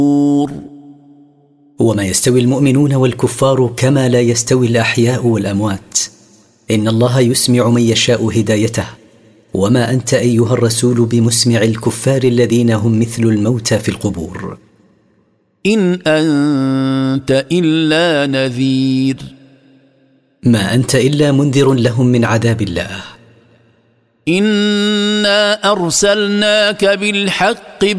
وما يستوي المؤمنون والكفار كما لا يستوي الأحياء والأموات. إن الله يسمع من يشاء هدايته، وما أنت أيها الرسول بمسمع الكفار الذين هم مثل الموتى في القبور. إن أنت إلا نذير، ما أنت إلا منذر لهم من عذاب الله. إنا أرسلناك بالحق